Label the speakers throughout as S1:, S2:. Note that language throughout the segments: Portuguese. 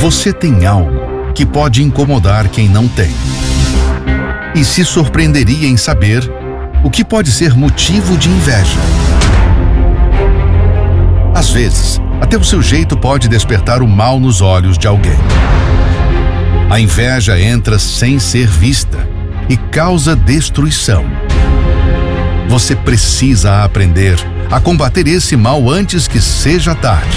S1: Você tem algo que pode incomodar quem não tem. E se surpreenderia em saber o que pode ser motivo de inveja. Às vezes, até o seu jeito pode despertar o mal nos olhos de alguém. A inveja entra sem ser vista e causa destruição. Você precisa aprender a combater esse mal antes que seja tarde.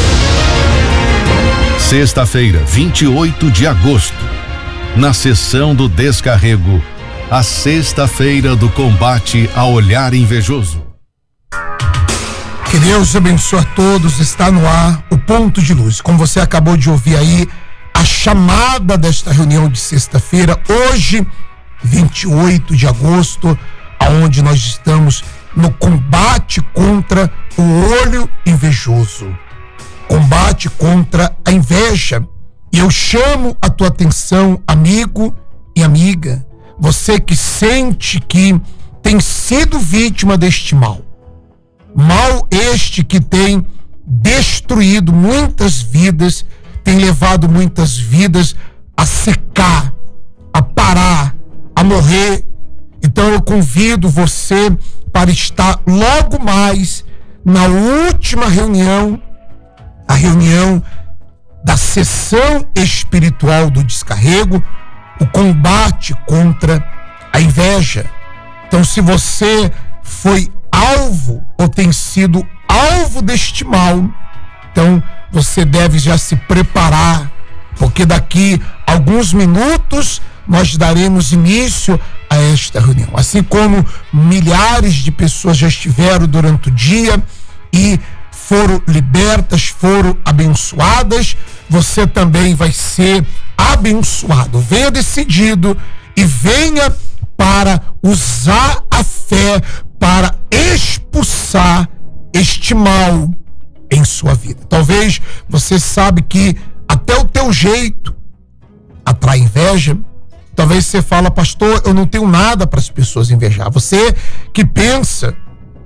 S1: Sexta-feira, 28 de agosto, na sessão do descarrego, a sexta-feira do combate ao olhar invejoso.
S2: Que Deus abençoe a todos. Está no ar o Ponto de Luz. Como você acabou de ouvir aí, a chamada desta reunião de sexta-feira, hoje, 28 de agosto, aonde nós estamos no combate contra o olho invejoso. Combate contra a inveja. E eu chamo a tua atenção, amigo e amiga, você que sente que tem sido vítima deste mal. Mal este que tem destruído muitas vidas, tem levado muitas vidas a secar, a parar, a morrer. Então eu convido você para estar logo mais na última reunião, a reunião da sessão espiritual do descarrego, o combate contra a inveja. Então, se você foi alvo ou tem sido alvo deste mal, então você deve já se preparar, porque daqui a alguns minutos nós daremos início a esta reunião. Assim como milhares de pessoas já estiveram durante o dia e foram libertas, foram abençoadas, você também vai ser abençoado. Venha decidido e venha para usar a fé para expulsar este mal em sua vida. Talvez você sabe que até o teu jeito atrai inveja. Talvez você fala, pastor, eu não tenho nada para as pessoas invejar. Você que pensa.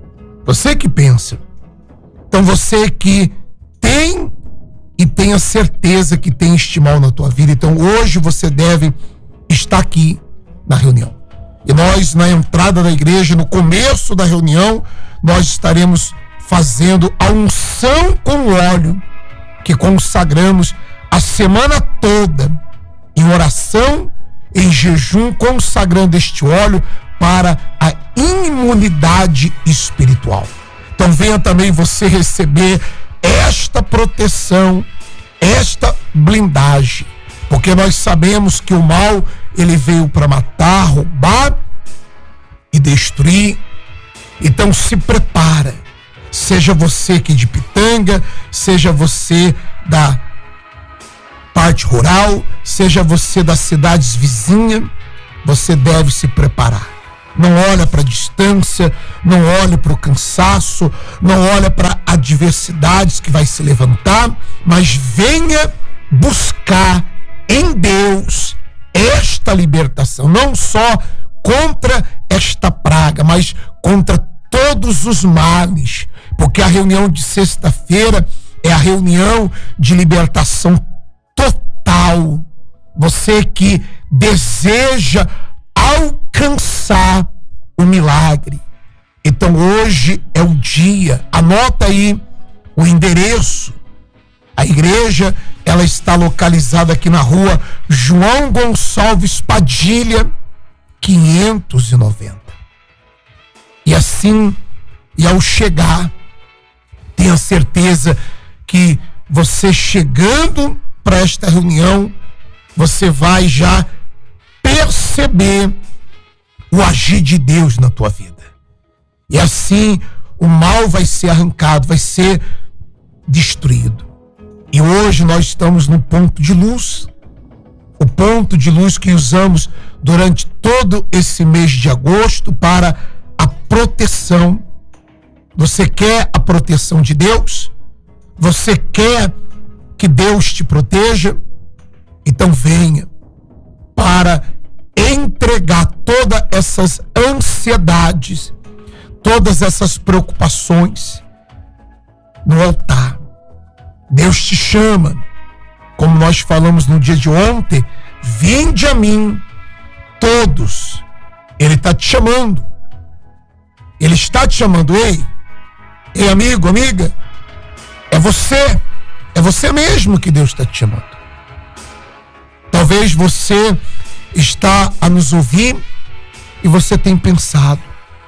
S2: Então você que tem e tenha certeza que tem este mal na tua vida. Então hoje você deve estar aqui na reunião. E nós, na entrada da igreja, no começo da reunião, nós estaremos fazendo a unção com óleo que consagramos a semana toda em oração, em jejum, consagrando este óleo para a imunidade espiritual. Então venha também você receber esta proteção, esta blindagem, porque nós sabemos que o mal, ele veio para matar, roubar e destruir. Então se prepara, seja você aqui de Pitanga, seja você da parte rural, seja você das cidades vizinhas, você deve se preparar. Não olha para a distância, não olha para o cansaço, não olha para adversidades que vai se levantar, mas venha buscar em Deus esta libertação, não só contra esta praga, mas contra todos os males, porque a reunião de sexta-feira é a reunião de libertação total. Você que deseja alcançar o milagre, então hoje é o dia. Anota aí o endereço. A igreja, ela está localizada aqui na rua João Gonçalves Padilha, 590. E assim, e ao chegar, tenha certeza que você chegando para esta reunião, você vai já perceber o agir de Deus na tua vida. E assim o mal vai ser arrancado, vai ser destruído. E hoje nós estamos no ponto de luz, o ponto de luz que usamos durante todo esse mês de agosto para a proteção. Você quer a proteção de Deus? Você quer que Deus te proteja? Então venha para entregar todas essas ansiedades, todas essas preocupações no altar. Deus te chama como nós falamos no dia de ontem, vinde a mim todos. Ele está te chamando. Ele está te chamando. Ei, amigo, amiga, é você mesmo que Deus está te chamando. Talvez você está a nos ouvir e você tem pensado,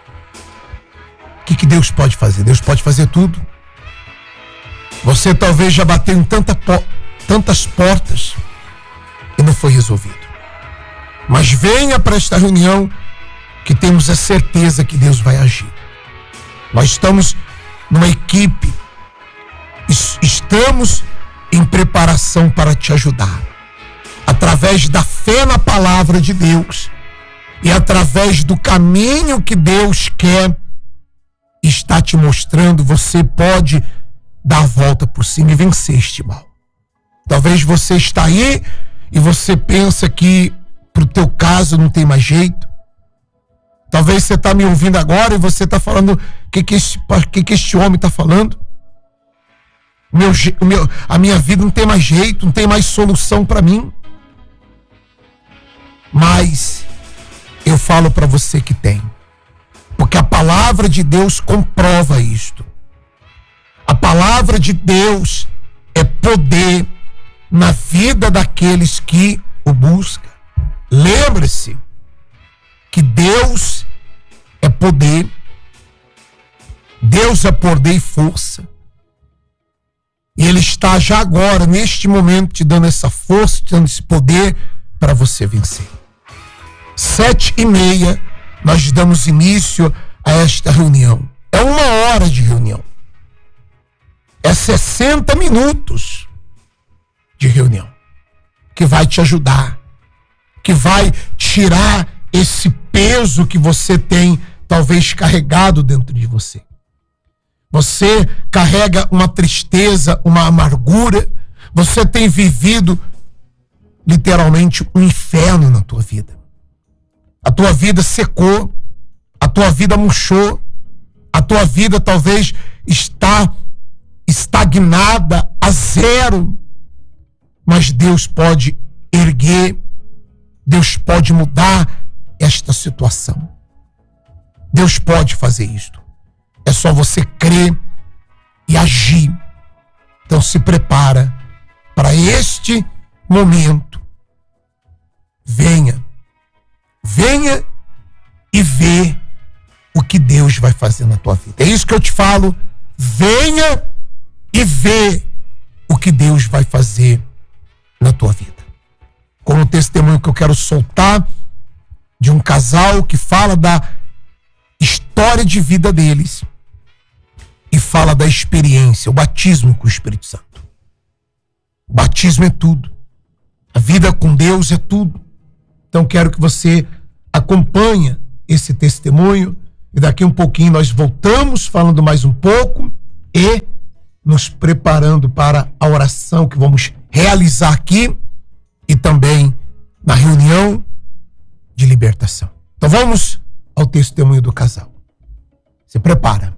S2: o que Deus pode fazer? Deus pode fazer tudo. Você talvez já bateu em tantas portas e não foi resolvido. Mas venha para esta reunião que temos a certeza que Deus vai agir. Nós estamos numa equipe, estamos em preparação para te ajudar. Através da fé na palavra de Deus e através do caminho que Deus quer está te mostrando, você pode dar a volta por cima e vencer este mal. Talvez você está aí e você pensa que pro teu caso não tem mais jeito. Talvez você está me ouvindo agora e você está falando, o que este homem está falando? A minha vida não tem mais jeito, não tem mais solução para mim. Mas eu falo para você que tem. Porque a palavra de Deus comprova isto. A palavra de Deus é poder na vida daqueles que o buscam. Lembre-se que Deus é poder. Deus é poder e força. E Ele está já agora, neste momento, te dando essa força, te dando esse poder para você vencer. 7h30, nós damos início a esta reunião. É 1 hora de reunião. É 60 minutos de reunião. Que vai te ajudar. Que vai tirar esse peso que você tem, talvez, carregado dentro de você. Você carrega uma tristeza, uma amargura. Você tem vivido, literalmente, um inferno na tua vida. A tua vida secou, a tua vida murchou, a tua vida talvez está estagnada a zero, mas Deus pode erguer, Deus pode mudar esta situação. Deus pode fazer isto. É só você crer e agir. Então se prepara para este momento. Venha e vê o que Deus vai fazer na tua vida. É isso que eu te falo. Venha e vê o que Deus vai fazer na tua vida. Como testemunho que eu quero soltar de um casal que fala da história de vida deles e fala da experiência, o batismo com o Espírito Santo. O batismo é tudo. A vida com Deus é tudo. Então quero que você acompanhe esse testemunho e daqui um pouquinho nós voltamos falando mais um pouco e nos preparando para a oração que vamos realizar aqui e também na reunião de libertação. Então vamos ao testemunho do casal. Se prepara.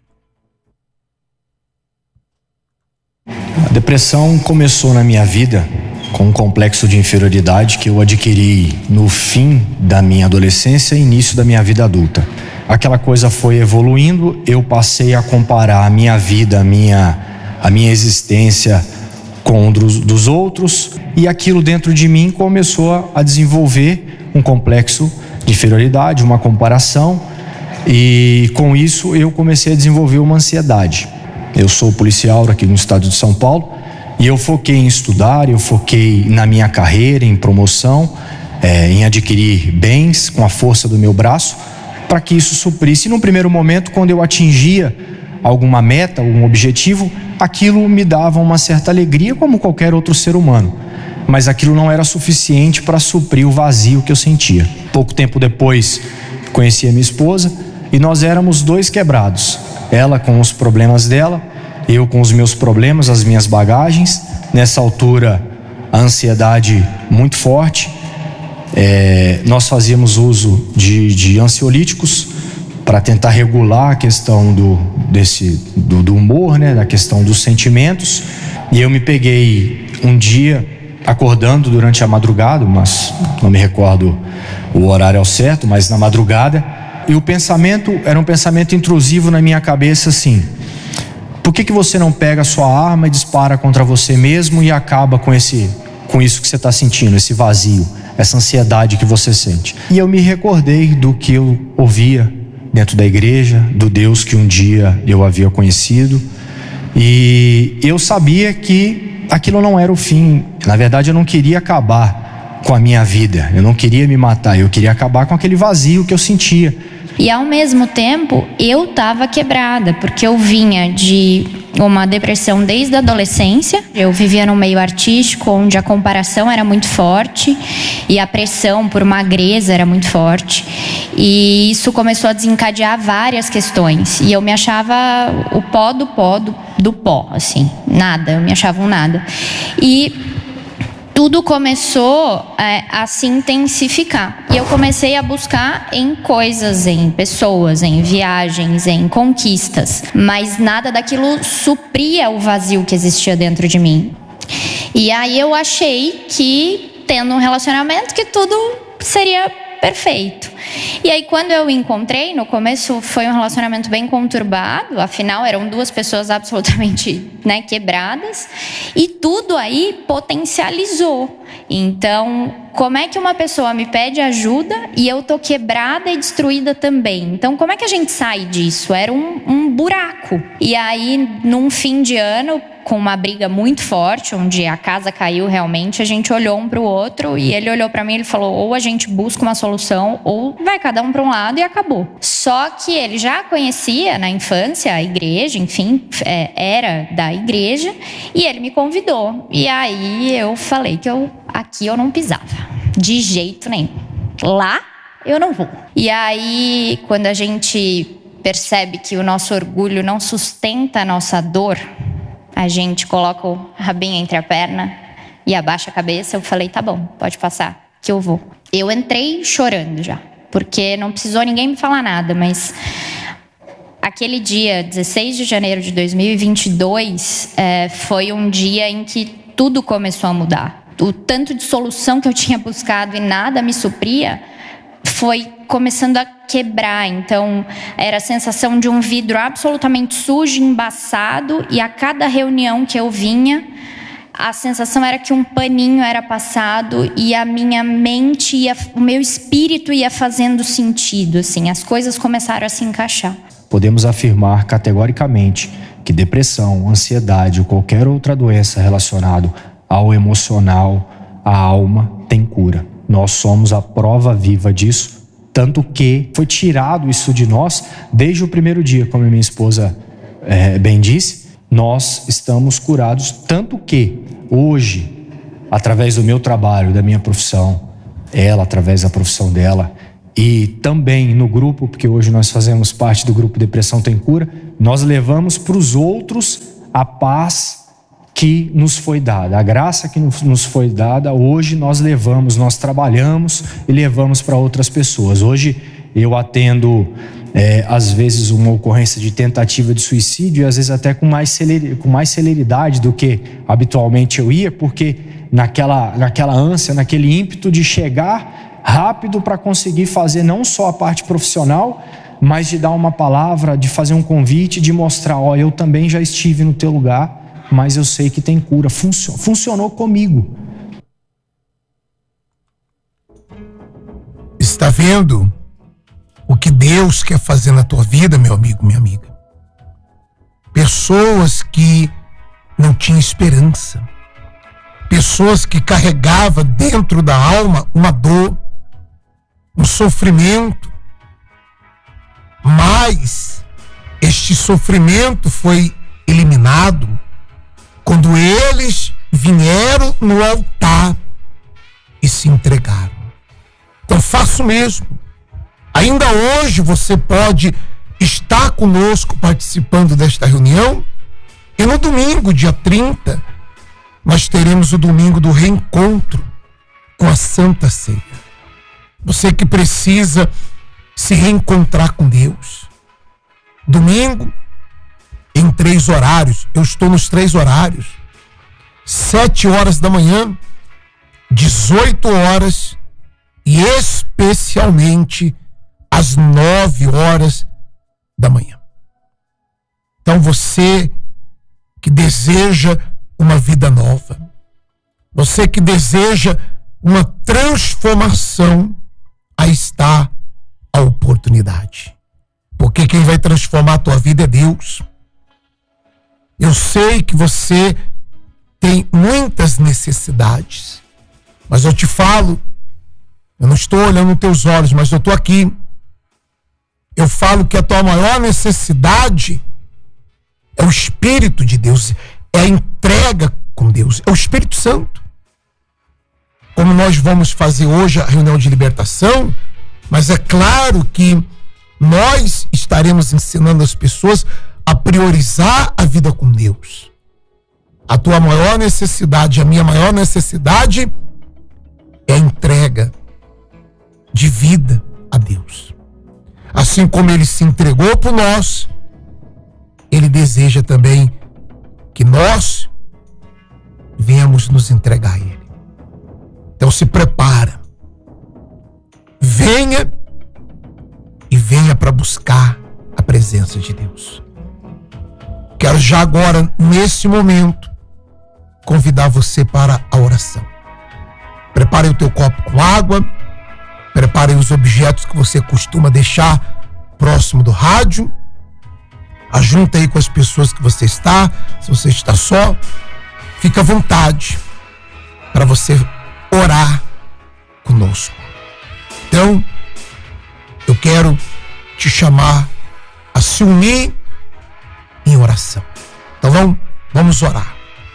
S3: A depressão começou na minha vida com um complexo de inferioridade que eu adquiri no fim da minha adolescência e início da minha vida adulta. Aquela coisa foi evoluindo, eu passei a comparar a minha vida, a minha existência com dos outros, e aquilo dentro de mim começou a desenvolver um complexo de inferioridade, uma comparação, e com isso eu comecei a desenvolver uma ansiedade. Eu sou policial aqui no estado de São Paulo e eu foquei em estudar, eu foquei na minha carreira, em promoção, em adquirir bens com a força do meu braço, para que isso suprisse. E no primeiro momento, quando eu atingia alguma meta, algum objetivo, aquilo me dava uma certa alegria como qualquer outro ser humano, mas aquilo não era suficiente para suprir o vazio que eu sentia. Pouco tempo depois conheci a minha esposa e nós éramos dois quebrados, ela com os problemas dela, eu com os meus problemas, as minhas bagagens. Nessa altura a ansiedade muito forte, nós fazíamos uso de ansiolíticos para tentar regular a questão do humor, né, da questão dos sentimentos, e eu me peguei um dia, acordando durante a madrugada, mas não me recordo o horário ao certo, mas na madrugada, e o pensamento era um pensamento intrusivo na minha cabeça assim: por que você não pega a sua arma e dispara contra você mesmo e acaba com isso que você está sentindo, esse vazio, essa ansiedade que você sente? E eu me recordei do que eu ouvia dentro da igreja, do Deus que um dia eu havia conhecido, e eu sabia que aquilo não era o fim. Na verdade, eu não queria acabar com a minha vida, eu não queria me matar, eu queria acabar com aquele vazio que eu sentia.
S4: E ao mesmo tempo, eu estava quebrada, porque eu vinha de uma depressão desde a adolescência. Eu vivia num meio artístico, onde a comparação era muito forte e a pressão por magreza era muito forte. E isso começou a desencadear várias questões. E eu me achava o pó do pó, assim, nada, eu me achava um nada. E tudo começou a se intensificar. E eu comecei a buscar em coisas, em pessoas, em viagens, em conquistas. Mas nada daquilo supria o vazio que existia dentro de mim. E aí eu achei que, tendo um relacionamento, que tudo seria perfeito. E aí quando eu encontrei, no começo foi um relacionamento bem conturbado, afinal eram duas pessoas absolutamente, quebradas, e tudo aí potencializou. Então, como é que uma pessoa me pede ajuda e eu tô quebrada e destruída também? Então, como é que a gente sai disso? Era um buraco. E aí, num fim de ano, com uma briga muito forte, onde a casa caiu realmente, a gente olhou um para o outro e ele olhou para mim e ele falou: ou a gente busca uma solução ou vai cada um para um lado e acabou. Só que ele já conhecia na infância a igreja, enfim, era da igreja, e ele me convidou. E aí eu falei que aqui eu não pisava, de jeito nenhum. Lá eu não vou. E aí, quando a gente percebe que o nosso orgulho não sustenta a nossa dor, a gente coloca o rabinho entre a perna e abaixa a cabeça. Eu falei: tá bom, pode passar, que eu vou. Eu entrei chorando já, porque não precisou ninguém me falar nada, mas aquele dia, 16 de janeiro de 2022, foi um dia em que tudo começou a mudar. O tanto de solução que eu tinha buscado e nada me supria foi começando a quebrar. Então, era a sensação de um vidro absolutamente sujo, embaçado, e a cada reunião que eu vinha, a sensação era que um paninho era passado e a minha mente, o meu espírito ia fazendo sentido, assim, as coisas começaram a se encaixar.
S3: Podemos afirmar categoricamente que depressão, ansiedade ou qualquer outra doença relacionada ao emocional, à alma, tem cura. Nós somos a prova viva disso, tanto que foi tirado isso de nós desde o primeiro dia, como a minha esposa bem disse. Nós estamos curados, tanto que hoje, através do meu trabalho, da minha profissão, ela através da profissão dela, e também no grupo, porque hoje nós fazemos parte do grupo Depressão Tem Cura, nós levamos para os outros a paz que nos foi dada, a graça que nos foi dada. Hoje nós levamos, nós trabalhamos e levamos para outras pessoas. Hoje eu atendo às vezes uma ocorrência de tentativa de suicídio, e às vezes até com mais celeridade do que habitualmente eu ia, porque naquela ânsia, naquele ímpeto de chegar rápido para conseguir fazer não só a parte profissional, mas de dar uma palavra, de fazer um convite, de mostrar: eu também já estive no teu lugar, mas eu sei que tem cura. Funcionou comigo.
S2: Está vendo o que Deus quer fazer na tua vida, meu amigo, minha amiga? Pessoas que não tinham esperança, pessoas que carregavam dentro da alma uma dor, um sofrimento, mas este sofrimento foi eliminado quando eles vieram no altar e se entregaram. Então faça o mesmo. Ainda hoje você pode estar conosco participando desta reunião, e no domingo, dia 30, nós teremos o domingo do reencontro com a Santa Ceia. Você que precisa se reencontrar com Deus. Domingo, em 3 horários, eu estou nos 3 horários. 7 horas da manhã, 18 horas e especialmente às 9 horas da manhã. Então você que deseja uma vida nova, você que deseja uma transformação, aí está a oportunidade. Porque quem vai transformar a tua vida é Deus. Eu sei que você tem muitas necessidades, mas eu te falo, eu não estou olhando nos teus olhos, mas eu estou aqui. Eu falo que a tua maior necessidade é o Espírito de Deus, é a entrega com Deus, é o Espírito Santo. Como nós vamos fazer hoje a reunião de libertação, mas é claro que nós estaremos ensinando as pessoas a priorizar a vida com Deus. A tua maior necessidade, a minha maior necessidade é a entrega de vida a Deus. Assim como Ele se entregou por nós, Ele deseja também que nós venhamos nos entregar a Ele. Então se prepara. Venha e venha para buscar a presença de Deus. Quero já agora, nesse momento, convidar você para a oração. Prepare o teu copo com água, prepare os objetos que você costuma deixar próximo do rádio, ajunta aí com as pessoas que você está. Se você está só, fica à vontade para você orar conosco. Então, eu quero te chamar a se unir em oração. Então vamos orar.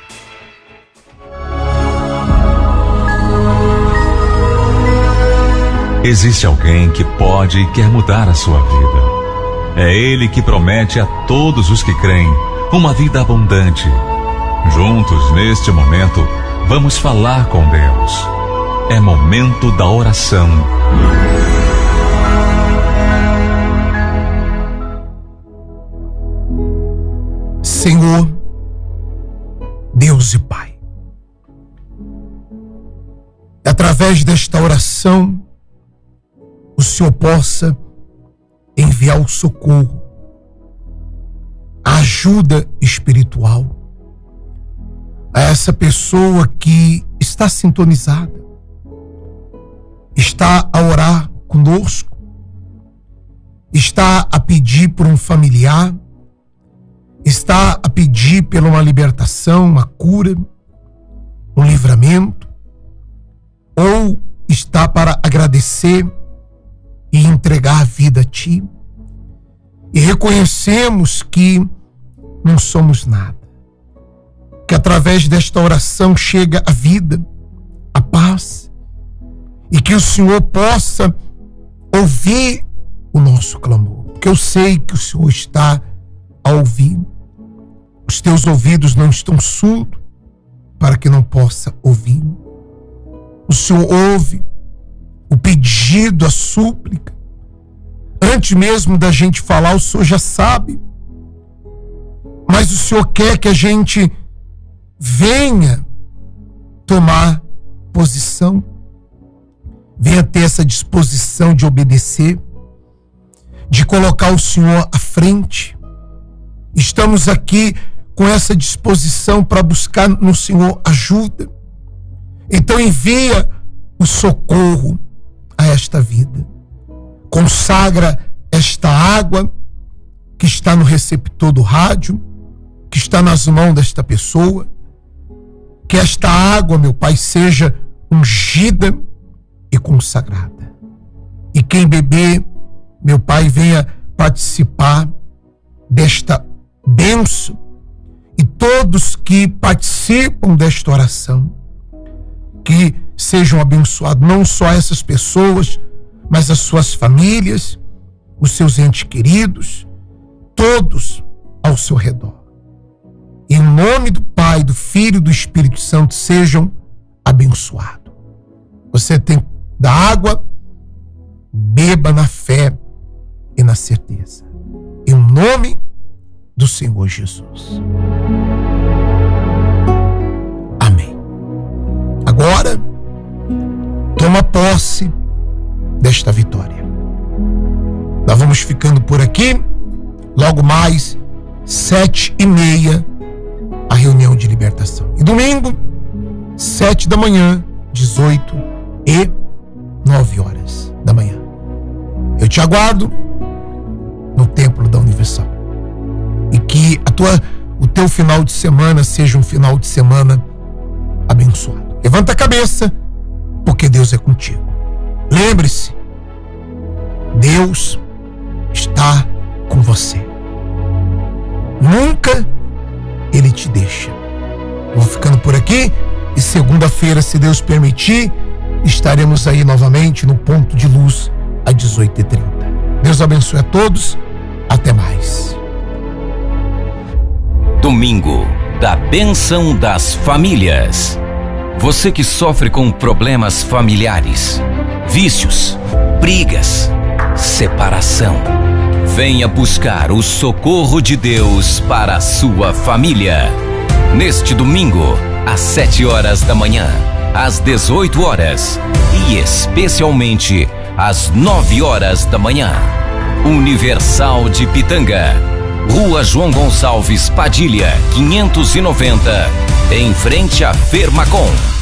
S5: Existe alguém que pode e quer mudar a sua vida. É Ele que promete a todos os que creem uma vida abundante. Juntos, neste momento, vamos falar com Deus. É momento da oração.
S2: Senhor, Deus e Pai, através desta oração, o Senhor possa enviar o socorro, a ajuda espiritual a essa pessoa que está sintonizada, está a orar conosco, está a pedir por um familiar, está a pedir por uma libertação, uma cura, um livramento, ou está para agradecer e entregar a vida a Ti. E reconhecemos que não somos nada, que através desta oração chega a vida, a paz, e que o Senhor possa ouvir o nosso clamor, porque eu sei que o Senhor está a ouvir. Os teus ouvidos não estão surdos para que não possa ouvir. O Senhor ouve o pedido, a súplica. Antes mesmo da gente falar, o Senhor já sabe. Mas o Senhor quer que a gente venha tomar posição, venha ter essa disposição de obedecer, de colocar o Senhor à frente. Estamos aqui com essa disposição para buscar no Senhor ajuda. Então envia o socorro a esta vida. Consagra esta água que está no receptor do rádio, que está nas mãos desta pessoa. Que esta água, meu Pai, seja ungida e consagrada. E quem beber, meu Pai, venha participar desta bênção. E todos que participam desta oração, que sejam abençoados, não só essas pessoas, mas as suas famílias, os seus entes queridos, todos ao seu redor. Em nome do Pai, do Filho e do Espírito Santo, sejam abençoados. Você tem da água, beba na fé e na certeza. Em nome do Senhor Jesus. Amém. toma posse desta vitória. Nós vamos ficando por aqui. Logo mais, 7h30, a reunião de libertação. E domingo, 7 da manhã, 18 e 9 horas da manhã. Eu te aguardo no Templo da Universal. E que o teu final de semana seja um final de semana abençoado. Levanta a cabeça, porque Deus é contigo. Lembre-se, Deus está com você. Nunca Ele te deixa. Eu vou ficando por aqui e segunda-feira, se Deus permitir, estaremos aí novamente no Ponto de Luz às 18h30. Deus abençoe a todos. Até mais.
S6: Domingo da Bênção das Famílias. Você que sofre com problemas familiares, vícios, brigas, separação, venha buscar o socorro de Deus para a sua família. Neste domingo, às 7 horas da manhã, às 18 horas e especialmente às 9 horas da manhã. Universal de Pitanga, Rua João Gonçalves Padilha, 590, em frente à Fermacom.